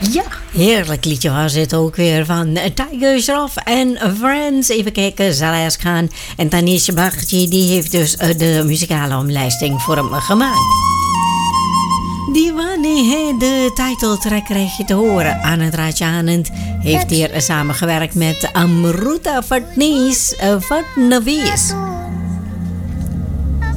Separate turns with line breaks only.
Ja, heerlijk liedje was het ook weer van Tiger Shroff en Friends. Even kijken, Zalaas Khan en Tanish Bagchi, die heeft dus de muzikale omlijsting voor hem gemaakt. Diwani, de titeltrack krijg je te horen. Anand Rajanand heeft hier samengewerkt met Amruta Fatnavis.